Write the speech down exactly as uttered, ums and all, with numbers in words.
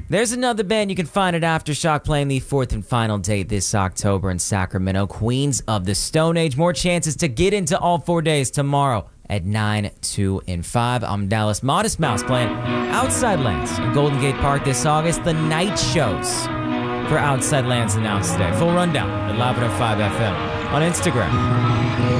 There's another band you can find at Aftershock playing the fourth and final date this October in Sacramento. Queens of the Stone Age. More chances to get into all four days tomorrow at nine, two, and five. I'm Dallas Modest Mouse playing Outside Lands in Golden Gate Park this August. The night shows for Outside Lands announced today. Full rundown at eleven oh five F M on Instagram.